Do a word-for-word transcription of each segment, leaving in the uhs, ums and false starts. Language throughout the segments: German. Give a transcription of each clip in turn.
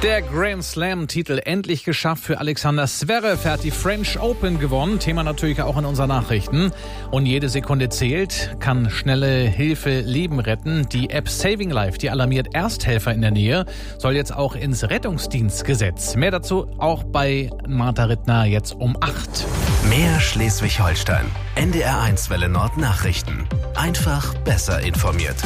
Der Grand Slam-Titel endlich geschafft für Alexander Zverev. Er hat die French Open gewonnen. Thema natürlich auch in unseren Nachrichten. Und jede Sekunde zählt, kann schnelle Hilfe Leben retten. Die App Saving Life, die alarmiert Ersthelfer in der Nähe, soll jetzt auch ins Rettungsdienstgesetz. Mehr dazu auch bei Martha Rittner jetzt um acht. Mehr Schleswig-Holstein. N D R eins Welle Nord Nachrichten. Einfach besser informiert.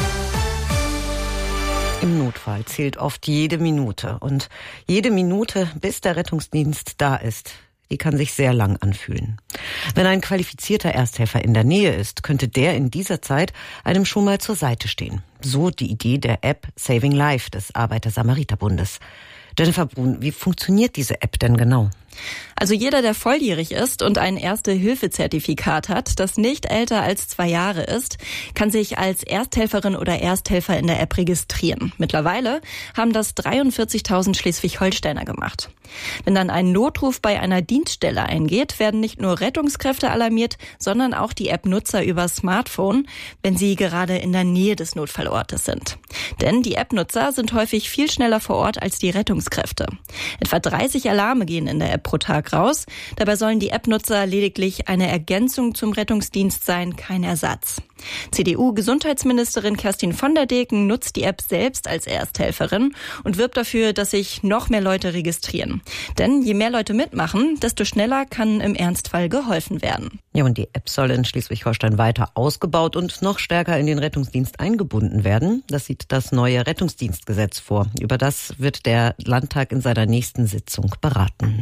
Im Notfall zählt oft jede Minute. Und jede Minute, bis der Rettungsdienst da ist, die kann sich sehr lang anfühlen. Wenn ein qualifizierter Ersthelfer in der Nähe ist, könnte der in dieser Zeit einem schon mal zur Seite stehen. So die Idee der App Saving Life des Arbeiter-Samariter-Bundes. Jennifer Brun, wie funktioniert diese App denn genau? Also jeder, der volljährig ist und ein Erste-Hilfe-Zertifikat hat, das nicht älter als zwei Jahre ist, kann sich als Ersthelferin oder Ersthelfer in der App registrieren. Mittlerweile haben das dreiundvierzigtausend Schleswig-Holsteiner gemacht. Wenn dann ein Notruf bei einer Dienststelle eingeht, werden nicht nur Rettungskräfte alarmiert, sondern auch die App-Nutzer über Smartphone, wenn sie gerade in der Nähe des Notfallortes sind. Denn die App-Nutzer sind häufig viel schneller vor Ort als die Rettungskräfte. Etwa dreißig Alarme gehen in der App pro Tag raus. Dabei sollen die App-Nutzer lediglich eine Ergänzung zum Rettungsdienst sein, kein Ersatz. C D U-Gesundheitsministerin Kerstin von der Deken nutzt die App selbst als Ersthelferin und wirbt dafür, dass sich noch mehr Leute registrieren. Denn je mehr Leute mitmachen, desto schneller kann im Ernstfall geholfen werden. Ja, und die App soll in Schleswig-Holstein weiter ausgebaut und noch stärker in den Rettungsdienst eingebunden werden. Das sieht das neue Rettungsdienstgesetz vor. Über das wird der Landtag in seiner nächsten Sitzung beraten.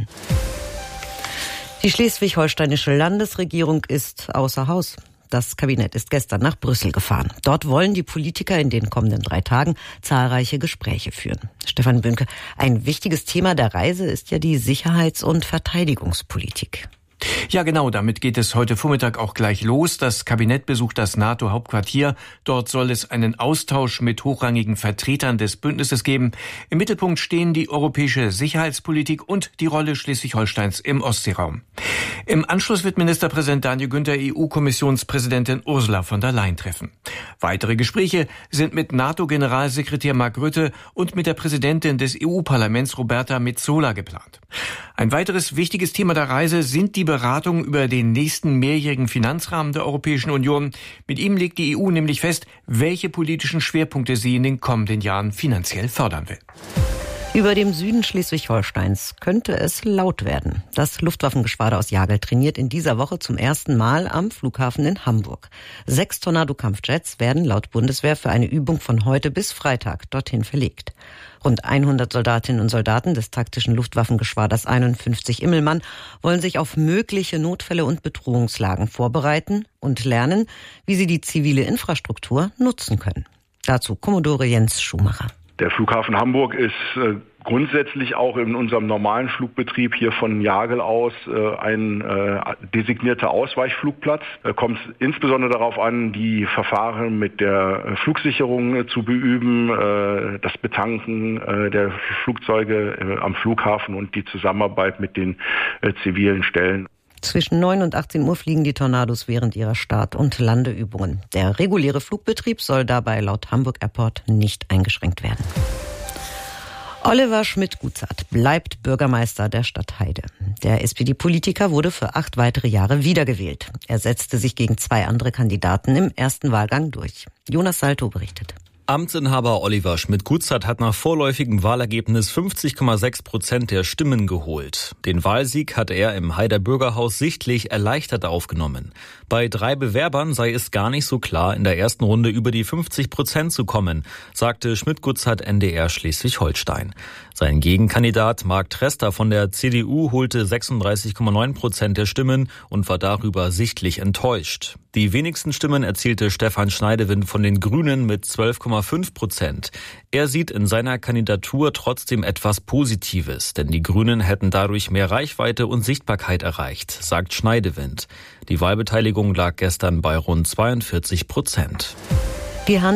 Die schleswig-holsteinische Landesregierung ist außer Haus. Das Kabinett ist gestern nach Brüssel gefahren. Dort wollen die Politiker in den kommenden drei Tagen zahlreiche Gespräche führen. Stefan Bünke, ein wichtiges Thema der Reise ist ja die Sicherheits- und Verteidigungspolitik. Ja, genau, damit geht es heute Vormittag auch gleich los. Das Kabinett besucht das NATO-Hauptquartier. Dort soll es einen Austausch mit hochrangigen Vertretern des Bündnisses geben. Im Mittelpunkt stehen die europäische Sicherheitspolitik und die Rolle Schleswig-Holsteins im Ostseeraum. Im Anschluss wird Ministerpräsident Daniel Günther E U-Kommissionspräsidentin Ursula von der Leyen treffen. Weitere Gespräche sind mit NATO-Generalsekretär Mark Rutte und mit der Präsidentin des E U-Parlaments Roberta Metsola geplant. Ein weiteres wichtiges Thema der Reise sind die Beratungen über den nächsten mehrjährigen Finanzrahmen der Europäischen Union. Mit ihm legt die E U nämlich fest, welche politischen Schwerpunkte sie in den kommenden Jahren finanziell fördern will. Über dem Süden Schleswig-Holsteins könnte es laut werden. Das Luftwaffengeschwader aus Jagel trainiert in dieser Woche zum ersten Mal am Flughafen in Hamburg. Sechs Tornado-Kampfjets werden laut Bundeswehr für eine Übung von heute bis Freitag dorthin verlegt. Rund hundert Soldatinnen und Soldaten des taktischen Luftwaffengeschwaders einundfünfzig Immelmann wollen sich auf mögliche Notfälle und Bedrohungslagen vorbereiten und lernen, wie sie die zivile Infrastruktur nutzen können. Dazu Kommodore Jens Schumacher. Der Flughafen Hamburg ist äh, grundsätzlich auch in unserem normalen Flugbetrieb hier von Jagel aus äh, ein äh, designierter Ausweichflugplatz. Da kommt es insbesondere darauf an, die Verfahren mit der äh, Flugsicherung äh, zu beüben, äh, das Betanken äh, der Flugzeuge äh, am Flughafen und die Zusammenarbeit mit den äh, zivilen Stellen. Zwischen neun und achtzehn Uhr fliegen die Tornados während ihrer Start- und Landeübungen. Der reguläre Flugbetrieb soll dabei laut Hamburg Airport nicht eingeschränkt werden. Oliver Schmidt-Gutzert bleibt Bürgermeister der Stadt Heide. Der S P D-Politiker wurde für acht weitere Jahre wiedergewählt. Er setzte sich gegen zwei andere Kandidaten im ersten Wahlgang durch. Jonas Salto berichtet. Amtsinhaber Oliver Schmidt-Gutzert hat nach vorläufigem Wahlergebnis fünfzig Komma sechs Prozent der Stimmen geholt. Den Wahlsieg hatte er im Heider Bürgerhaus sichtlich erleichtert aufgenommen. Bei drei Bewerbern sei es gar nicht so klar, in der ersten Runde über die fünfzig Prozent zu kommen, sagte Schmidt-Gutzert N D R Schleswig-Holstein. Sein Gegenkandidat Marc Trester von der C D U holte sechsunddreißig Komma neun Prozent der Stimmen und war darüber sichtlich enttäuscht. Die wenigsten Stimmen erzielte Stefan Schneidewind von den Grünen mit zwölf Komma fünf Prozent. Er sieht in seiner Kandidatur trotzdem etwas Positives, denn die Grünen hätten dadurch mehr Reichweite und Sichtbarkeit erreicht, sagt Schneidewind. Die Wahlbeteiligung lag gestern bei rund zweiundvierzig Prozent. Die Hand